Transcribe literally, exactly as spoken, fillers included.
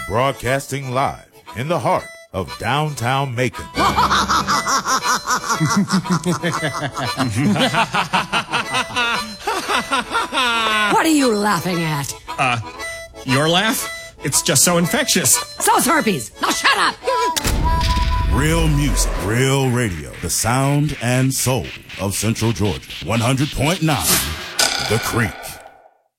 Broadcasting live in the heart of downtown Macon. What are you laughing at? Uh, your laugh? It's just so infectious. So's herpes. Now shut up! Real music, real radio. The sound and soul of Central Georgia. one hundred point nine The Creek.